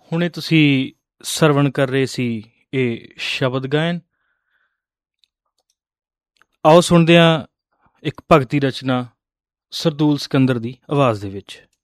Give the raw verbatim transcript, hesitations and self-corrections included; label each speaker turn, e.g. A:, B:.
A: ਹੁਣੇ ਤੁਸੀਂ ਸਰਵਣ ਕਰ ਰਹੇ ਸੀ ਇਹ ਸ਼ਬਦ ਗਾਇਨ। ਆਓ ਸੁਣਦੇ ਹਾਂ ਇੱਕ ਭਗਤੀ ਰਚਨਾ ਸਰਦੂਲ ਸਿਕੰਦਰ ਦੀ ਆਵਾਜ਼ ਦੇ ਵਿੱਚ।